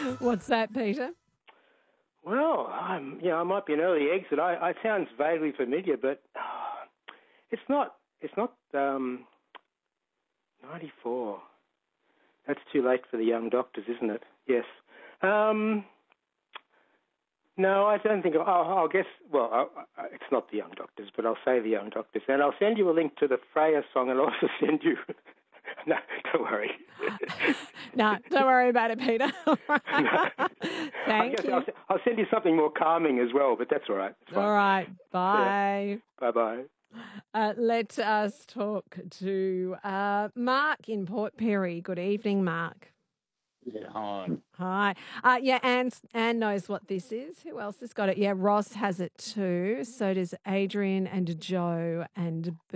What's that, Peter? Well, I might be an early exit. I sounds vaguely familiar, but it's not. It's not 94. That's too late for the Young Doctors, isn't it? Yes. No, I don't think. I'll guess. Well, it's not the Young Doctors, but I'll say the Young Doctors, and I'll send you a link to the Freya song, and I'll also send you. No, don't worry. No, don't worry about it, Peter. Thank you. I'll send you something more calming as well, but that's all right. It's fine. All right. Bye. Yeah. Bye-bye. Let us talk to Mark in Port Perry. Good evening, Mark. Yeah, hi. Hi. Anne knows what this is. Who else has got it? Yeah, Ross has it too. So does Adrian and Joe and